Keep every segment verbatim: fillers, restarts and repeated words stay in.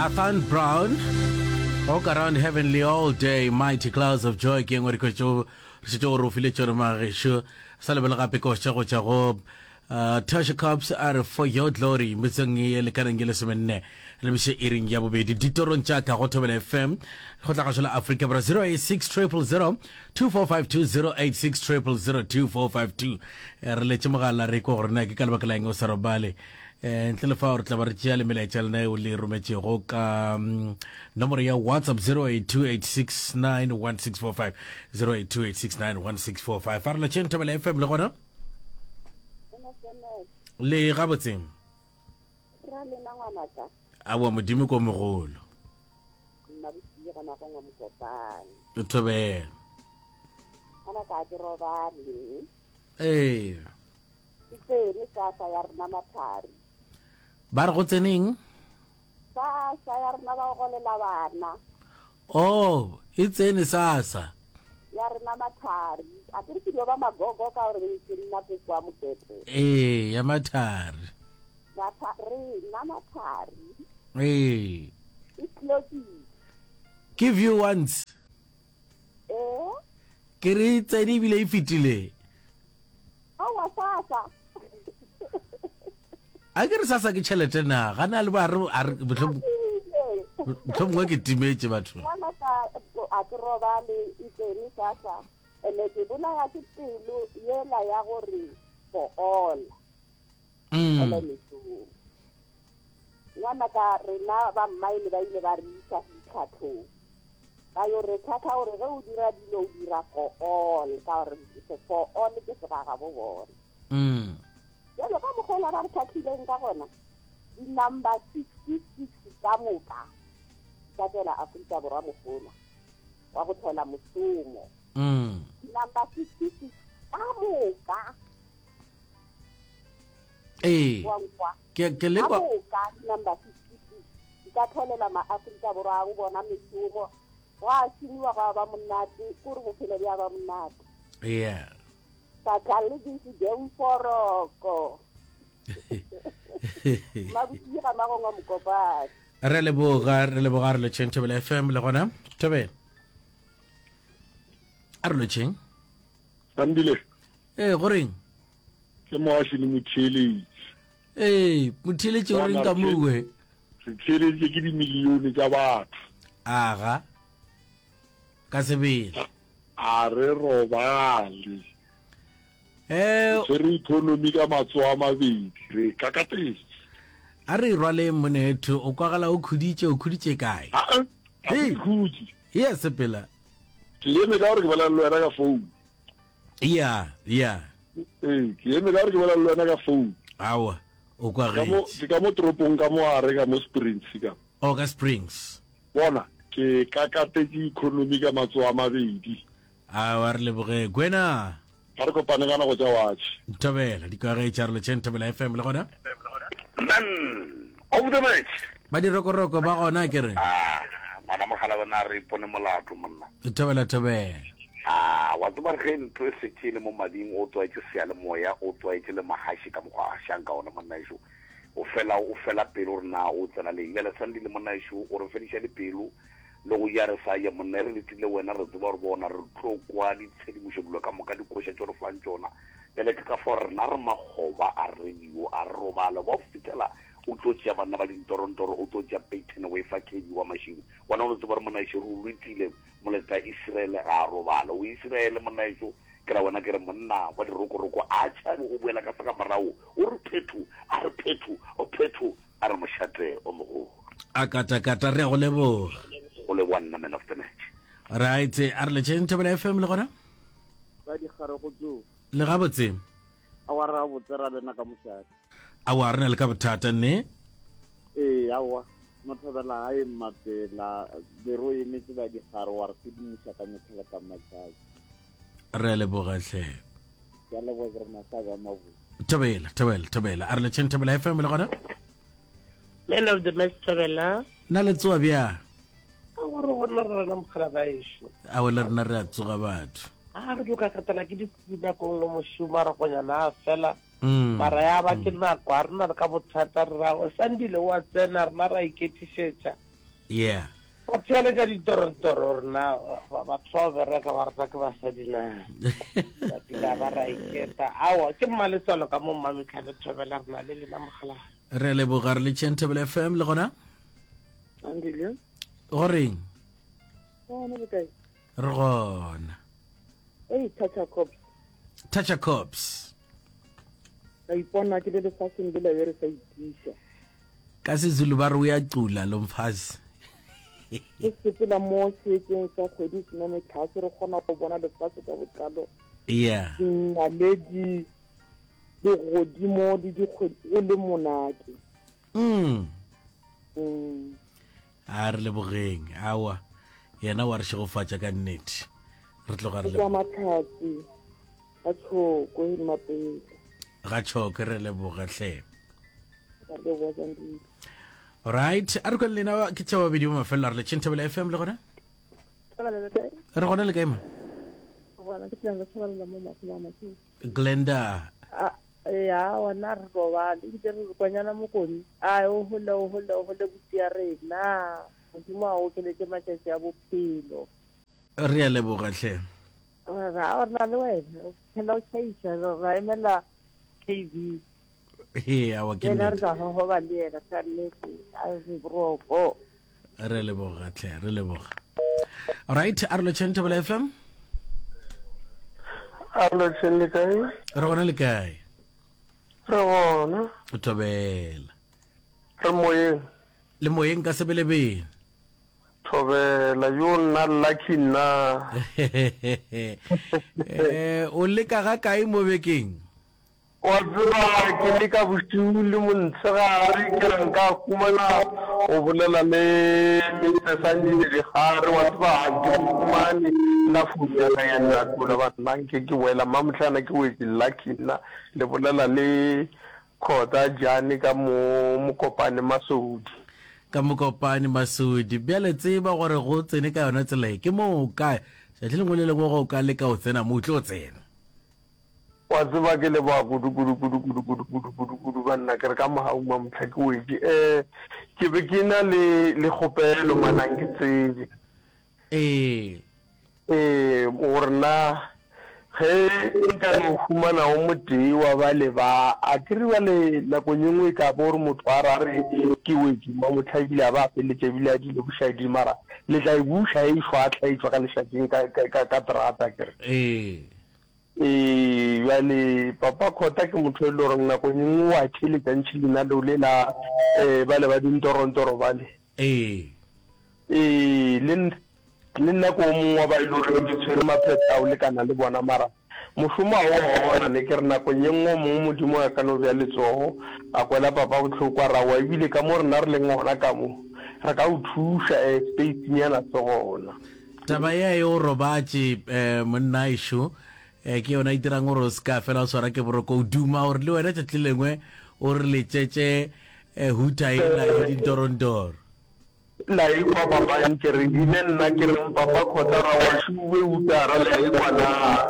Nathan Brown. Walk around heavenly all day, mighty clouds of joy. King what you show rufile chormarisho. Salabel rapiko chago chago. Uh, Tasha Cups are for your glory. Mizangi Lekanangelismene. Let me say Iring Yabubi. Ditoron Chaka Hotel F M. Hotakashala Africa. zero eight six triple zero two four five two zero eight six triple zero two four five two. Relechimagala Rico Naki Kalbakalango Sarabale. And telephone Tabarchial Milachal Uli Rumechi Roka. Number ya WhatsApp zero eight two eight six nine one six four five. zero eight two eight six nine one six four five. Farla Chentabel F M Lagona. Le gabotseng ra le na ngwana ka awa modimo ko mogolo nna botsi ga na go ngomkopane uthobe ana ka diro ba le eh itsere sa sa ya rena mathari ba re go tseneng sa sa ya rena ba go le la bana oh itsene sasa ya rena mathari a ke ke ba magogo ka re ke nna ke kwa motete eh ya mathari mathari na mathari eh it's lucky give you once eh ke re tsene bile e fitile awa sasa a ke re sasa ke chelete na ga na le ba re botlhomongwe ke timetse batho ngwana ka a ke roba le itsene sasa ene ke bona ya ke pelo yela ya gore for all mm ele metso ngwana ka rena ba mmaile ba ile ba re isa tlhatho ka yo re thata gore ge o dira dilo o dira for all ka gore for all ke se ga bo bona mm jalo ka mogola ba re thatileng ka gona di number sixty-six ka moka ka tsela Afrika borwa mogolo wa go thola mosomo mm number sixty-six ka moka eh wa nkwa ke ke le ka kwa moka number sixty-six ka tholela ma Afrika borwa go bona mesomo wa siniwa ga ba monate kore go phela ya ba monate yeah ka gale di se dem foroko ma butsi ga ma go ngomkopa re le boga re le boga re le Chentebele F M le gona tobe a re le cheng Sandile eh goreng ke mo a shile mothele eh mothele tse goreng ka mowe se tshele ke di milione tsa batho aga ka sebele a re robale eh se re economy ka matsoa mabedi re kakatetse a re rwale monetho o kwagala o khuditse o khuditse kae a a Hey. khudi yes pela ke eme ka gore ke bala le wena ka phone yeah yeah eh ke eme ka gore ke bala le wena ka phone awa o kwa ka mo ge ke ka mo tropong ka mo are ka mo Springs ka August Springs bona ke kakatetse economy ka matsoa mabedi a wa re le boge gwena ga re kopane kana go tsa watch tobela di ka ge charlo Chentebele F M le gona Man of the match. ba di rokoroko ba gona ke re Ah, mana mogala bana re ipone molato monna. tobela tobela Ah, wa tsuba re ntwe sekile mo mading o tswa ke sia le moya o tswa ke le mahashi ka mogwa shanka ona monna isho. O fela o fela pelo rena o tsana le ile sandi le monna isho o re fedisha le pelo le go ya re sa ya monna re litile wena re tsuba re bona re tlo kwa di tshedi moshobolo ka moka di kosha tso re fang tsona. Ele ke ka for na re magoba a re dio a robala ba fitela o tlotsya bana ba dintorontoro o tlotsya Peyton way fakedi wa machine wana o tsoba mona isho o ritile moleta Israel a robala o Israel mona isho kra wana kere monna wa dirokoroko a tshaba o buela ka saka marao o re phethu a re phethu o phethu a re moshate o mogo a kata kata re go lebo o le one man of the match right a re le Chentebele F M le gona ba di gare go tso le ga botse a wa ra botsera lena ka moshate a wa rena le ka bothata ne eh awa mothobela a e mapela bero e metse ba di gare wa re se di musha ka methele ka matšatši re le bogahle ya le go re masa ba mabu tobela tobela tobela a re le Chentebele F M le gona Man of the match Tobela. na le tsoa bja A gore go nna re na mogala ba ešo. a wela rena re a tsoga batho A re tloka katela ke dipina ko le mošomo ra go nyana fela. mm Mara ya ba ke nako a rena re ka bothata re ra o Sandile wa tsena rena ra iketišetša. yeah ba tshele ka ditorontoro rena batho ba bereka ba rata ke basadi na ba tila ba ra iketa awa ke mmaletsalo ka mo mmametlhale thobela rena le lena mogala re le boga re le Chantebele F M le gona andile go reng ona le kae re gona ei Toucher Cops Toucher Cops ka ipona ke le lefatsheng le la re sa itisha ka sezulu ba re o ya cula lo mfazi ke sepela mo seetseng sa kgwedi sena metlhase re kgona go bona lefatshe ka botlalo yeah dinaledi le godimo di dikgwedi o le monate mm mm a re le bogeng awa yena wa re shegofatša ka nnete re tloga re ka le matlhatsi a tshoko e mapedi ga tšhoko re le bogatlhe ka le bozandi right a re kwa lena ke tša babedi ba mafelelo re le Chantebele F M le gona re gona le kae ma bona ke tsanga tshabala mo mafela matsi Glenda ya wana re roba le ke re kwanyana mokoni a o hola o hola o hola botsia rena modimo a o keletse matšatši a bophelo re ya le bogatlhe ra ona le wena o phela o tšhaisa ra emela K V he awa ke yena re nnete ka go ba le yena ka nnete a re broko re le bogatlhe re le boga right a re le Chantebele F M Arlo tselle kae re gona le kae re bona o thobela re moyeng le moyeng ka sebelebeng thobela yo nna lucky na eh o le ka ga kae mo bekeng wa tseba ke le ka bosiu le montshegare ke re nka kumana o bolela le metsesane le digare wa tseba ke kumane la fuya ka ya nna tlola ba nna ke ke wela mamtlana ke wetse lucky na le bolela le khota jane ka mo mokopane Masodi ka mokopane Masodi bjale tseba gore go tsene ka yona tsela ke mo ka sa tle ngwe le lengwe go ka le ka o tsena mo tlo tsena wa tseba ke le ba kudu kudu kudu kudu kudu kudu kudu kudu ba nna ke re ka mohauma motlhake wetse eh ke be ke na le le khopelo manang ke tsebe eh eh orna ge nka no humana o motei wa bale ba a kiriwa le la konyengwe ka bo re motho a ra re ke wetse ma motlhabile ba pele tsebile a di le bushadi mara le tla ibusha e shwa tla e tswa ka leshakeng ka ka ka trata kere eh eh yale papa khota ke motho le reng na konyengwe wa tshile tantshi lena le le la eh bale ba dintorontoro bale eh eh le le nna ko mongwe ba ile re di tshwere mapheta o le kana le bona mara mošomo wa bona ne ke re nako nngwe mo modimo ya kana bja letsogo a kwela papa botlhokwa ra wa ebile ka mo rena re leng gona ka mo re ka o thuša space nyana tsogona taba ya yo robatse eh monna isho eh ke yona itirang gore o ska fela o swara ke boroko o duma gore le wena tletlelengwe o re le tshetse eh huta ena ya ditorontoro la e kwa papa nke re dine nna ke re papa khota ra wa shuwe utara la e kwana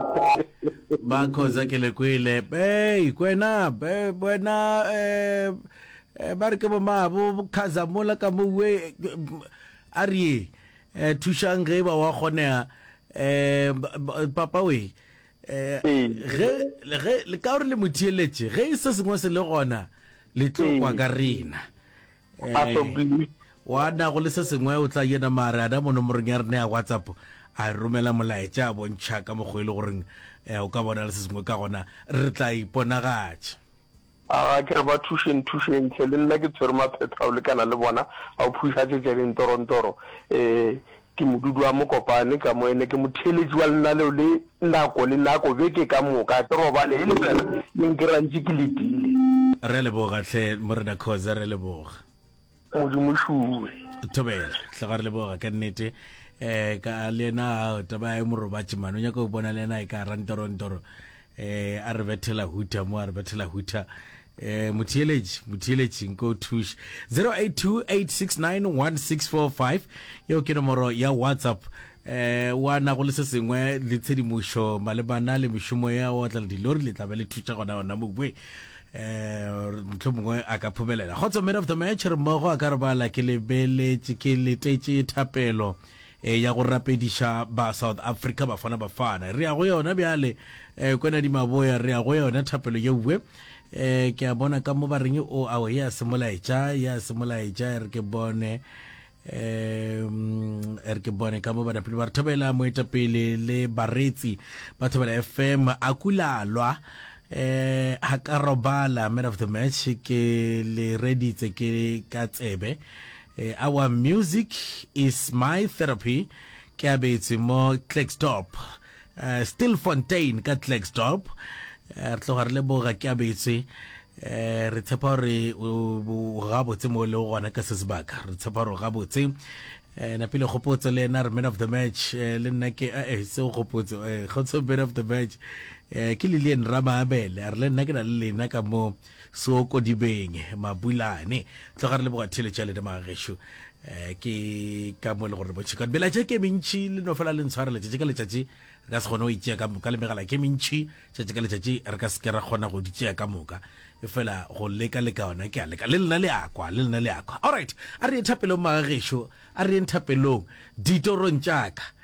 ba khoza ke le kwele hey kwena be bona eh ba re ke bo ma bo khaza mola ka mowe ari eh thushang ge ba wa khonea eh papa we eh ge ge le ka re le mothieletse ge se sengwe se le gona le tlokwa ka rena eh wana go le se sengwe o tla yena mara ada mo nomorong ya rena ya WhatsApp a romela molaetša a bontšha ka mogwele goreng o ka bona le se sengwe ka gona re tla iponagatša a ke re ba thušeng thušeng tle le nna ke tshwere mapheta o lekana le bona a o phušatse tse dintorontoro um ke modudu wa mokopane ka mo ene ke motheletši wa lena leo le nako le nako beke ka moka ke robale e le fela lenke rantse ke letile re lebogatlhe morena khoza re leboga modimo šuwe thobela tlhaga re leboga ka nnete eh ka le ena taba ya morobatši mano nya go bona le ena e ka rantorontoro eh a re bethela huta mo a re bethela huta eh mothieleji mothieleji nko thush zero eight two eight six nine one six four five yo ke nomoro ya WhatsApp eh wana go le se sengwe le tshedimošo malebana le mešomo ya o tla di lori le tla be le thuša gona ona mobwe eh motho mongwe a ka phumelela khotso man of the match re mmogo a ka re bala ke lebeletse ke letetse thapelo e ya go rapedisha ba South Africa Bafana Bafana re ya go yona bjale eh kwena di maboya re ya go yona thapelo ye uwe eh ke a bona ka mo ba reng o a ya semolaetša ya semolaetša re ke bone um er ke bone ka mo ba pele ba thobela mo etapele le baretsi ba thobela F M a kulalwa eh ha ka robala man of the match ke le reditse ke ka tsebe eh, our music is my therapy ke abetse mo Klerksdorp uh, still Fontaine ka Klerksdorp re tloga re le boga ke abetse eh re tshepa re o gabotse mo le gona ka sesebaka re tshepa re gabotse eh na pele gopotse le na man of the match le nna ke eh se o gopotse eh gotso man of the match eh ke Lilian Ramabele re le nna ke na le lena ka mo so ko dibeng mabulane tloga re le bogathele tšale de magesho eh ke ka mo le gore bo tshika bela je ke mentši le no fela le ntshwara le tšhe ka letšatši re ka se gone o itšea ka moka le megala ke mentši tšatši ka letšatši re ka se ke ra kgona go di tšea ka moka e fela go leka leka ona ke a leka le lena le akwa le lena le akwa all right a re thapelo magesho a re thapelong ditorong tšaka